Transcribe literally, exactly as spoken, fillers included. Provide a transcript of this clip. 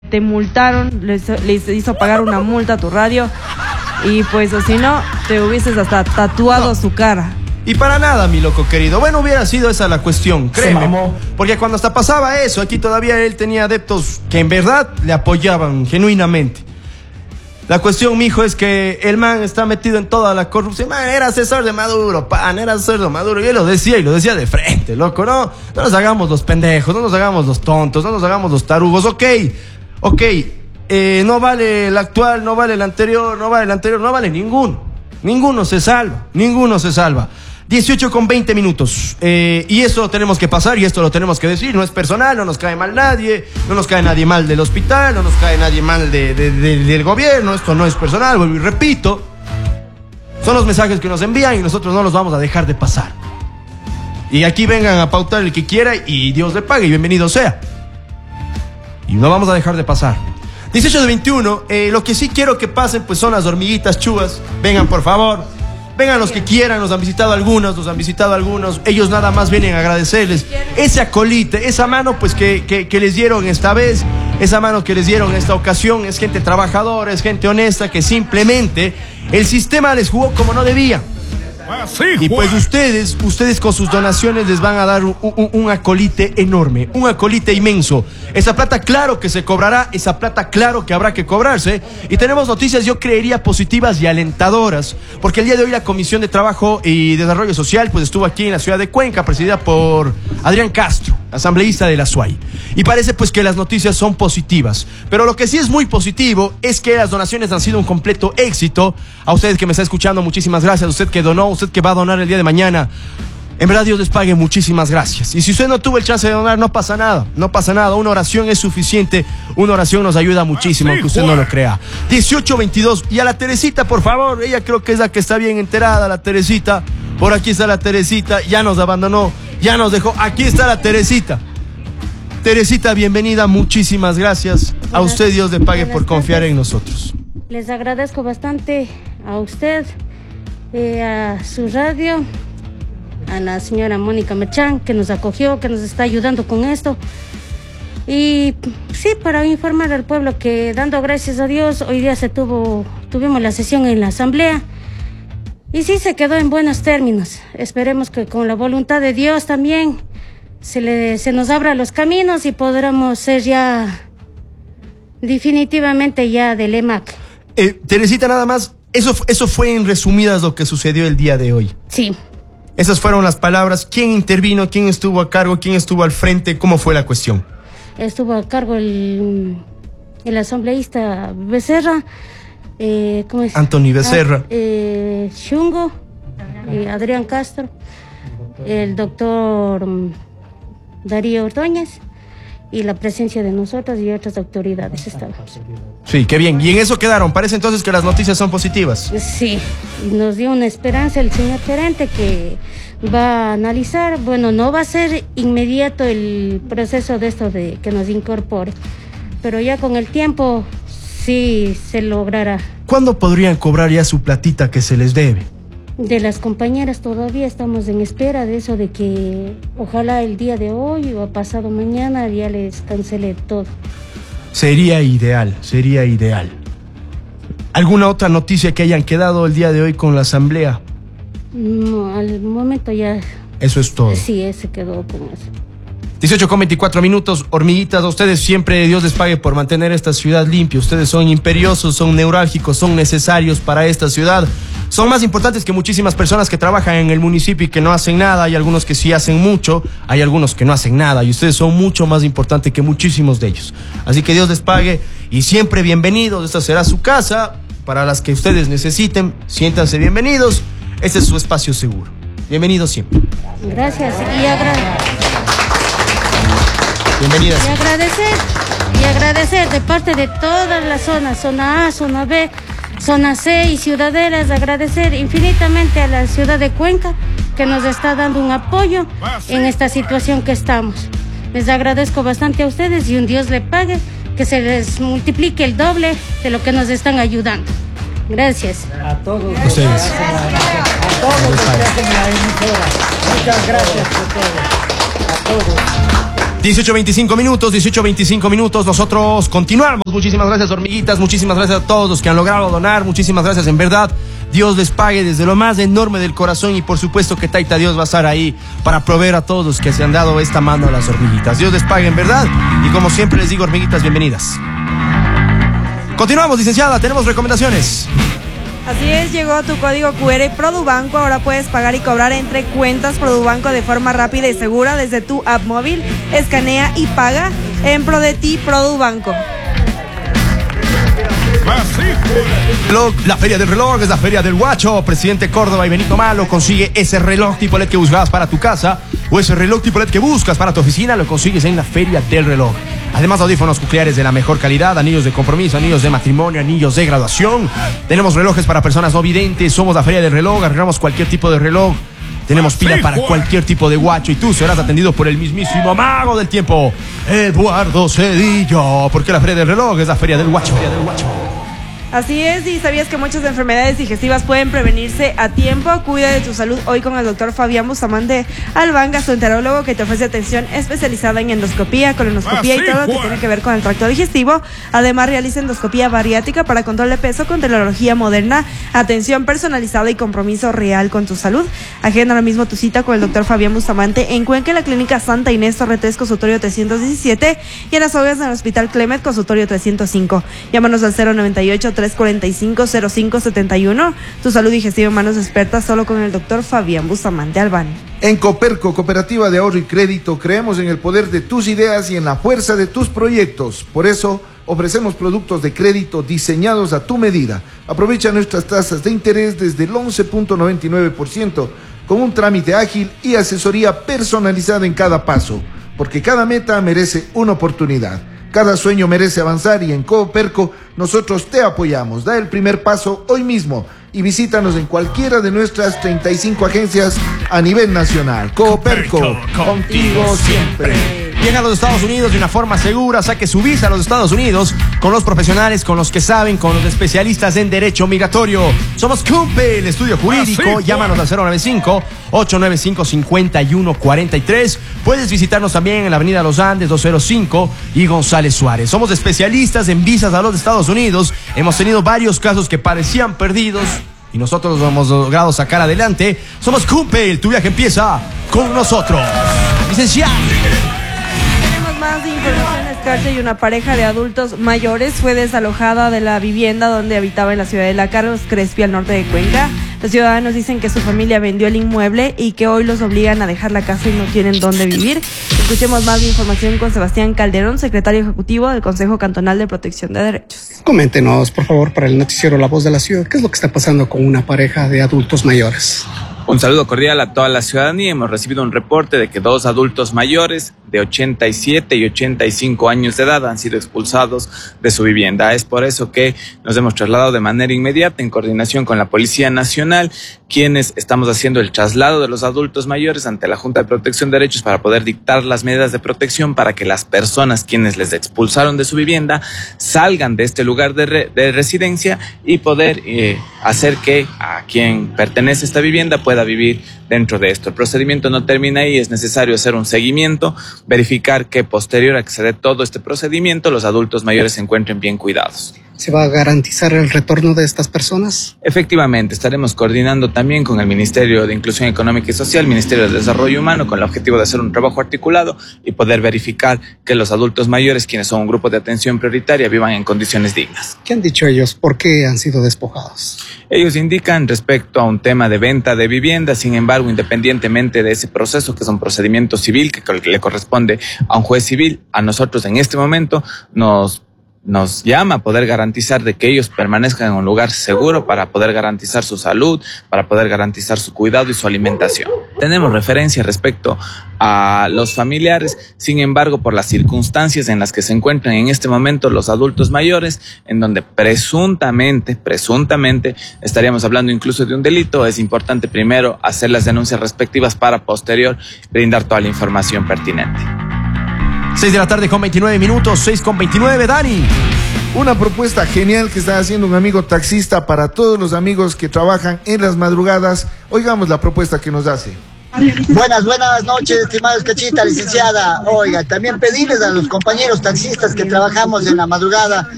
te multaron, les, les hizo pagar una multa a tu radio y pues o si no, te hubieses hasta tatuado no. su cara. Y para nada, mi loco querido. Bueno, hubiera sido esa la cuestión, créeme. Porque cuando hasta pasaba eso, aquí todavía él tenía adeptos que en verdad le apoyaban genuinamente. La cuestión, mijo, es que el man está metido en toda la corrupción. Man, era asesor de Maduro, pan, era asesor de Maduro. Y él lo decía, y lo decía de frente, loco, ¿no? No nos hagamos los pendejos, no nos hagamos los tontos, no nos hagamos los tarugos. Ok, ok, eh, no vale el actual, no vale el anterior, no vale el anterior, no vale ninguno. Ninguno se salva, ninguno se salva. dieciocho con veinte minutos. Eh, y eso lo tenemos que pasar y esto lo tenemos que decir. No es personal, no nos cae mal nadie, no nos cae nadie mal del hospital, no nos cae nadie mal de, de, de, del gobierno. Esto no es personal, vuelvo y repito. Son los mensajes que nos envían y nosotros no los vamos a dejar de pasar. Y aquí vengan a pautar el que quiera y Dios le pague y bienvenido sea. Y no vamos a dejar de pasar. dieciocho de veintiuno, eh, lo que sí quiero que pasen pues son las hormiguitas chuvas. Vengan por favor. Vengan los que quieran, nos han visitado algunos, nos han visitado algunos. Ellos nada más vienen a agradecerles ese acolite, esa mano pues que, que, que les dieron esta vez, esa mano que les dieron en esta ocasión. Es gente trabajadora, es gente honesta que simplemente el sistema les jugó como no debía. Y pues ustedes, ustedes con sus donaciones les van a dar un, un, un acolite enorme, un acolite inmenso. Esa plata claro que se cobrará, esa plata claro que habrá que cobrarse. Y tenemos noticias, yo creería, positivas y alentadoras, porque el día de hoy la Comisión de Trabajo y Desarrollo Social pues estuvo aquí en la ciudad de Cuenca, presidida por Adrián Castro, asambleísta de la S U A Y. Y parece pues que las noticias son positivas. Pero lo que sí es muy positivo es que las donaciones han sido un completo éxito. A ustedes que me está escuchando, muchísimas gracias. A usted que donó, usted que va a donar el día de mañana, en verdad Dios les pague, muchísimas gracias. Y si usted no tuvo el chance de donar, no pasa nada, no pasa nada, una oración es suficiente, una oración nos ayuda muchísimo, aunque usted no lo crea. dieciocho veintidós, y a la Teresita, por favor, ella creo que es la que está bien enterada, la Teresita, por aquí está la Teresita, ya nos abandonó, ya nos dejó, aquí está la Teresita. Teresita, bienvenida, muchísimas gracias. Buenas, a usted Dios le pague por confiar en nosotros. Les agradezco bastante a usted, eh, a su radio, a la señora Mónica Merchán, que nos acogió, que nos está ayudando con esto. Y sí, para informar al pueblo que, dando gracias a Dios, hoy día se tuvo, tuvimos la sesión en la asamblea y sí se quedó en buenos términos. Esperemos que con la voluntad de Dios también se, le, se nos abra los caminos y podremos ser ya definitivamente ya del E M A C. Eh, Teresita, nada más, eso, eso fue en resumidas lo que sucedió el día de hoy. Sí. Esas fueron las palabras. ¿Quién intervino? ¿Quién estuvo a cargo? ¿Quién estuvo al frente? ¿Cómo fue la cuestión? Estuvo a cargo el, el asambleísta Becerra. Eh, ¿Cómo es? Anthony Becerra. Ah, eh, Chungo, eh, Adrián Castro, el doctor Darío Ordóñez y la presencia de nosotros y otras autoridades estábamos. Sí, qué bien. Y en eso quedaron. Parece entonces que las noticias son positivas. Sí, nos dio una esperanza el señor gerente que va a analizar. Bueno, no va a ser inmediato el proceso de esto de que nos incorpore, pero ya con el tiempo sí se logrará. ¿Cuándo podrían cobrar ya su platita que se les debe? De las compañeras todavía estamos en espera de eso, de que ojalá el día de hoy o pasado mañana ya les cancele todo. Sería ideal, sería ideal. ¿Alguna otra noticia que hayan quedado el día de hoy con la asamblea? No, al momento ya... Eso es todo. Sí, se quedó con eso. dieciocho con veinticuatro minutos, hormiguitas, a ustedes siempre Dios les pague por mantener esta ciudad limpia. Ustedes son imperiosos, son neurálgicos, son necesarios para esta ciudad. Son más importantes que muchísimas personas que trabajan en el municipio y que no hacen nada. Hay algunos que sí hacen mucho, hay algunos que no hacen nada. Y ustedes son mucho más importantes que muchísimos de ellos. Así que Dios les pague y siempre bienvenidos. Esta será su casa. Para las que ustedes necesiten, siéntanse bienvenidos. Este es su espacio seguro. Bienvenidos siempre. Gracias y agra- Bienvenidas. Y agradecer, y agradecer de parte de todas las zonas, zona A, zona B, zona C y ciudaderas, agradecer infinitamente a la ciudad de Cuenca que nos está dando un apoyo en esta situación que estamos. Les agradezco bastante a ustedes y un Dios le pague, que se les multiplique el doble de lo que nos están ayudando. Gracias. A todos ustedes. A todos los que hacen la emisora. Muchas gracias a todos. A todos. dieciocho veinticinco minutos, dieciocho veinticinco minutos, nosotros continuamos. Muchísimas gracias, hormiguitas, muchísimas gracias a todos los que han logrado donar, muchísimas gracias, en verdad. Dios les pague desde lo más enorme del corazón y por supuesto que Taita Dios va a estar ahí para proveer a todos los que se han dado esta mano a las hormiguitas. Dios les pague, en verdad, y como siempre les digo, hormiguitas, bienvenidas. Continuamos, licenciada, tenemos recomendaciones. Así es, llegó tu código Q R Produbanco. Ahora puedes pagar y cobrar entre cuentas Produbanco de forma rápida y segura desde tu app móvil. Escanea y paga en pro de ti Produbanco. La feria del reloj es la feria del guacho. Presidente Córdoba y Benito Malo. Consigue ese reloj tipo L E D que buscabas para tu casa o ese reloj tipo L E D que buscas para tu oficina. Lo consigues en la feria del reloj. Además, audífonos cocleares de la mejor calidad, anillos de compromiso, anillos de matrimonio, anillos de graduación. Tenemos relojes para personas no videntes. Somos la feria del reloj. Arreglamos cualquier tipo de reloj. Tenemos pila para cualquier tipo de guacho y tú serás atendido por el mismísimo mago del tiempo, Eduardo Cedillo, porque la feria del reloj es la feria del guacho. Feria del guacho. Así es, y sabías que muchas enfermedades digestivas pueden prevenirse a tiempo. Cuida de tu salud hoy con el doctor Fabián Bustamante Albán, gastroenterólogo, que te ofrece atención especializada en endoscopía, colonoscopía y todo lo que tiene que ver con el tracto digestivo. Además, realiza endoscopía bariátrica para control de peso con tecnología moderna, atención personalizada y compromiso real con tu salud. Agenda ahora mismo tu cita con el doctor Fabián Bustamante en Cuenca, en la Clínica Santa Inés Torre tres, consultorio trescientos diecisiete, y en Las Hogas, en el Hospital Clemet, consultorio trescientos cinco. Llámanos al cero noventa y ocho, tres cuarenta y cinco, cero cinco setenta y uno. Tu salud digestiva en manos expertas, solo con el doctor Fabián Bustamante Albán. En Coperco, Cooperativa de Ahorro y Crédito, creemos en el poder de tus ideas y en la fuerza de tus proyectos. Por eso, ofrecemos productos de crédito diseñados a tu medida. Aprovecha nuestras tasas de interés desde el once punto noventa y nueve por ciento, con un trámite ágil y asesoría personalizada en cada paso, porque cada meta merece una oportunidad. Cada sueño merece avanzar y en Coperco nosotros te apoyamos. Da el primer paso hoy mismo y visítanos en cualquiera de nuestras treinta y cinco agencias a nivel nacional. Coperco, contigo siempre. Llega a los Estados Unidos de una forma segura. Saque su visa a los Estados Unidos con los profesionales, con los que saben, con los especialistas en derecho migratorio. Somos Cumpe, el estudio jurídico. Llámanos al cero noventa y cinco, ocho nueve cinco, cinco uno cuatro tres. Puedes visitarnos también en la avenida Los Andes doscientos cinco y González Suárez. Somos especialistas en visas a los Estados Unidos. Hemos tenido varios casos que parecían perdidos y nosotros los hemos logrado sacar adelante. Somos Cumpe, tu viaje empieza con nosotros. Licenciado. Más información. Escarcha y una pareja de adultos mayores fue desalojada de la vivienda donde habitaba en la ciudad de La Carlos Crespi, al norte de Cuenca. Los ciudadanos dicen que su familia vendió el inmueble y que hoy los obligan a dejar la casa y no tienen dónde vivir. Escuchemos más de información con Sebastián Calderón, secretario ejecutivo del Consejo Cantonal de Protección de Derechos. Coméntenos, por favor, para el noticiero La Voz de la Ciudad, ¿qué es lo que está pasando con una pareja de adultos mayores? Un saludo cordial a toda la ciudadanía. Hemos recibido un reporte de que dos adultos mayores de ochenta y siete y ochenta y cinco años de edad han sido expulsados de su vivienda. Es por eso que nos hemos trasladado de manera inmediata en coordinación con la Policía Nacional, quienes estamos haciendo el traslado de los adultos mayores ante la Junta de Protección de Derechos para poder dictar las medidas de protección para que las personas quienes les expulsaron de su vivienda salgan de este lugar de, re, de residencia y poder eh, hacer que a quien pertenece esta vivienda pueda vivir dentro de esto. El procedimiento no termina ahí, es necesario hacer un seguimiento, verificar que posterior a que se dé todo este procedimiento, los adultos mayores se encuentren bien cuidados. ¿Se va a garantizar el retorno de estas personas? Efectivamente, estaremos coordinando también con el Ministerio de Inclusión Económica y Social, Ministerio de Desarrollo Humano, con el objetivo de hacer un trabajo articulado y poder verificar que los adultos mayores, quienes son un grupo de atención prioritaria, vivan en condiciones dignas. ¿Qué han dicho ellos? ¿Por qué han sido despojados? Ellos indican respecto a un tema de venta de vivienda, sin embargo, independientemente de ese proceso, que es un procedimiento civil que le corresponde a un juez civil, a nosotros en este momento nos nos llama a poder garantizar de que ellos permanezcan en un lugar seguro para poder garantizar su salud, para poder garantizar su cuidado y su alimentación. Tenemos referencia respecto a los familiares, sin embargo, por las circunstancias en las que se encuentran en este momento los adultos mayores, en donde presuntamente, presuntamente estaríamos hablando incluso de un delito, es importante primero hacer las denuncias respectivas para posterior brindar toda la información pertinente. seis de la tarde con veintinueve minutos, seis con veintinueve, Dani. Una propuesta genial que está haciendo un amigo taxista para todos los amigos que trabajan en las madrugadas. Oigamos la propuesta que nos hace. Buenas, buenas noches, estimados Cachita, licenciada. Oiga, también pedirles a los compañeros taxistas que trabajamos en la madrugada